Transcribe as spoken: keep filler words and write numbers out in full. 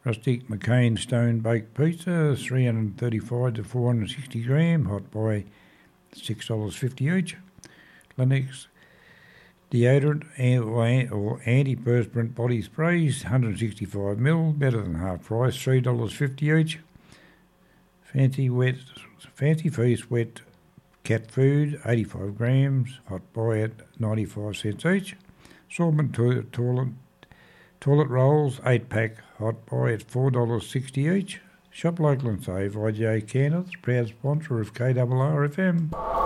Rustic McCain Stone Baked Pizza, three hundred thirty-five to four hundred sixty gram, hot by six dollars fifty each. Lennox deodorant or antiperspirant body sprays, one hundred sixty-five milliliters, better than half price, three dollars fifty each. Fancy wet, Fancy Feast wet cat food, eighty-five grams, hot buy at ninety-five cents each. Assortment to- toilet toilet rolls, eight pack, hot buy at four dollars sixty each. Shop local and save. I J Kenneth, proud sponsor of K R R F M.